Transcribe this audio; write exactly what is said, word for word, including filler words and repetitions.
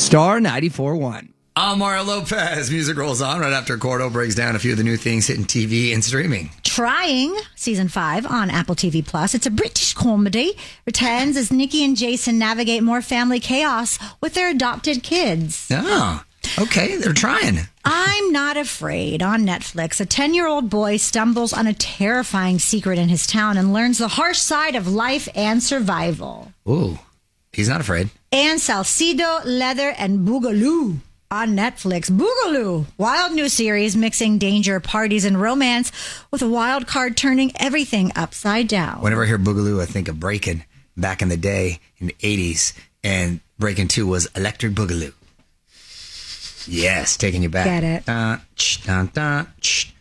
Star ninety-four point one. I'm Mario Lopez. Music rolls on right after Cordo breaks down a few of the new things hitting T V and streaming. Trying season five on Apple T V Plus. It's a British comedy. Returns as Nikki and Jason navigate more family chaos with their adopted kids. Oh, okay. They're trying. I'm Not Afraid on Netflix. A ten-year-old boy stumbles on a terrifying secret in his town and learns the harsh side of life and survival. Ooh, he's not afraid. And Salcedo, Leather, and Boogaloo on Netflix. Boogaloo, wild new series mixing danger, parties, and romance with a wild card turning everything upside down. Whenever I hear Boogaloo, I think of Breakin' back in the day in the eighties, and Breakin' two was Electric Boogaloo. Yes, taking you back. Get it. Dun, ch, dun, dun, ch,